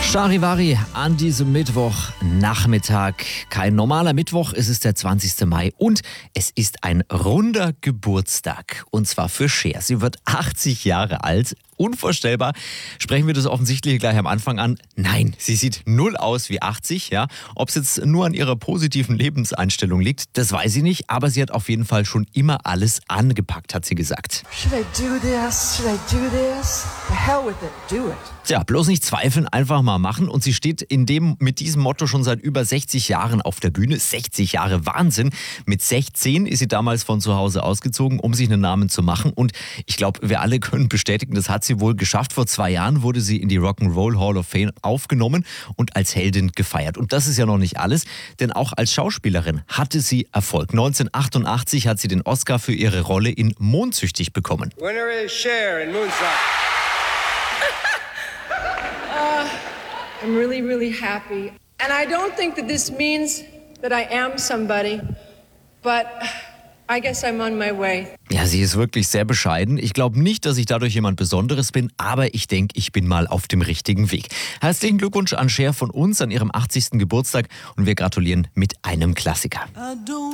Charivari an diesem Mittwochnachmittag. Kein normaler Mittwoch, es ist der 20. Mai und es ist ein runder Geburtstag. Und zwar für Cher. Sie wird 80 Jahre alt. Unvorstellbar. Sprechen wir das offensichtlich gleich am Anfang an. Nein, sie sieht null aus wie 80. Ja. Ob es jetzt nur an ihrer positiven Lebenseinstellung liegt, das weiß ich nicht. Aber sie hat auf jeden Fall schon immer alles angepackt, hat sie gesagt. Should I do this? Should I do this? The hell with it. Do it. Tja, bloß nicht zweifeln, einfach mal machen. Und sie steht mit diesem Motto schon seit über 60 Jahren auf der Bühne. 60 Jahre Wahnsinn. Mit 16 ist sie damals von zu Hause ausgezogen, um sich einen Namen zu machen. Und ich glaube, wir alle können bestätigen, das hat sie wohl geschafft. Vor 2 Jahren wurde sie in die Rock'n'Roll Hall of Fame aufgenommen und als Heldin gefeiert. Und das ist ja noch nicht alles, denn auch als Schauspielerin hatte sie Erfolg. 1988 hat sie den Oscar für ihre Rolle in Mondsüchtig bekommen. Winner is Cher in Moonstruck. I'm really, really happy. And I don't think that this means that I am somebody, but I guess I'm on my way. Ja, sie ist wirklich sehr bescheiden. Ich glaube nicht, dass ich dadurch jemand Besonderes bin, aber ich denke, ich bin mal auf dem richtigen Weg. Herzlichen Glückwunsch an Cher von uns an ihrem 80. Geburtstag und wir gratulieren mit einem Klassiker.